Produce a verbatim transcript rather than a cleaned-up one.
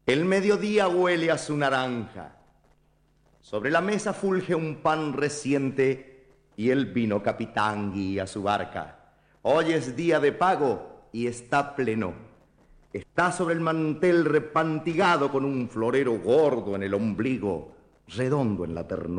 El mediodía huele a su naranja. Sobre la mesa fulge un pan reciente y el vino capitán guía su barca. Hoy es día de pago y está pleno. Está sobre el mantel repantigado con un florero gordo en el ombligo, redondo en la ternura.